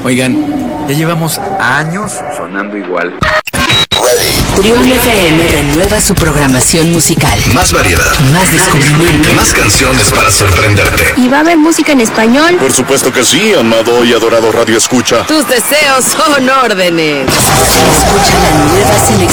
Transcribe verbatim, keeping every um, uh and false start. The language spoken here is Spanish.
Oigan, ya llevamos años sonando igual. Trión F M renueva su programación musical. Más variedad, más descubrimiento, más canciones para sorprenderte. ¿Y va a haber música en español? Por supuesto que sí, amado y adorado Radio Escucha. Tus deseos son órdenes. Escucha la nueva selección